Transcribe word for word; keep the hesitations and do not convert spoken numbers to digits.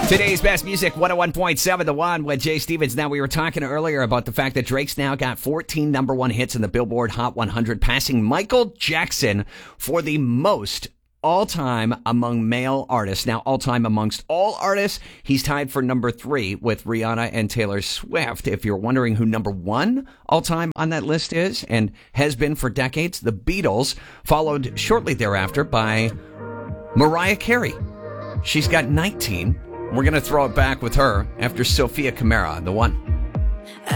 Today's best music, one oh one point seven The One with Jay Stevens. Now, we were talking earlier about the fact that Drake's now got fourteen number one hits in the Billboard Hot one hundred, passing Michael Jackson for the most all-time among male artists. Now, all-time amongst all artists, he's tied for number three with Rihanna and Taylor Swift. If you're wondering who number one all-time on that list is, and has been for decades, the Beatles, followed shortly thereafter by Mariah Carey. She's got nineteen. We're going to throw it back with her after Sophia Kamara, The One.